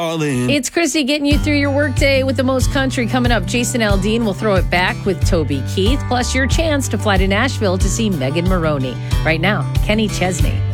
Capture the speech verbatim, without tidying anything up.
All in. It's Christy getting you through your workday with the most country coming up. Jason Aldean will throw it back with Toby Keith, plus your chance to fly to Nashville to see Megan Maroney. Right now, Kenny Chesney.